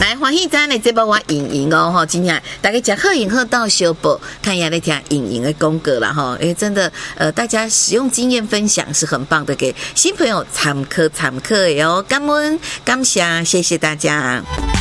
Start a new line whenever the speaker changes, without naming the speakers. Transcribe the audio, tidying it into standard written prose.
来欢喜咱的这部我莹莹哦哈，今天大家讲喝饮喝到修补，看一下那条莹莹的功格了哈，真的大家使用经验分享是很棒的，给新朋友参考的哦，感谢大家。